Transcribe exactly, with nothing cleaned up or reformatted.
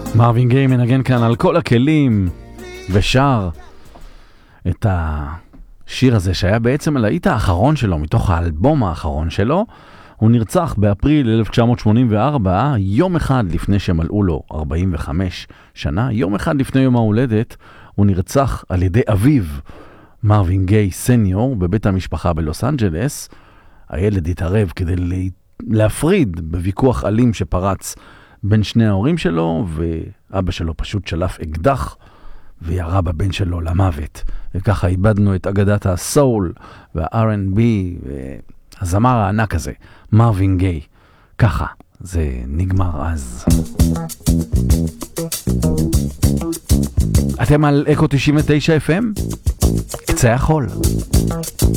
מרווין גיי מנגן כאן על כל הכלים ושר את השיר הזה שהיה בעצם הלהיט האחרון שלו, מתוך האלבום האחרון שלו. הוא נרצח באפריל אלף תשע מאות שמונים וארבע, יום אחד לפני שמלאו לו ארבעים וחמש שנה, יום אחד לפני יום ההולדת, הוא נרצח על ידי אביו, מרווין גיי סניור, בבית המשפחה בלוס אנג'לס. הילד התערב כדי להפריד בוויכוח אלים שפרץ בין שני ההורים שלו, ואבא שלו פשוט שלף אקדח וירה בבן שלו למוות. וככה איבדנו את אגדת הסול וה-אר אנד בי והזמר הענק הזה, מרווין גיי. ככה זה נגמר אז. אתם על אקו תשעים ותשע אף אם? קצה החול.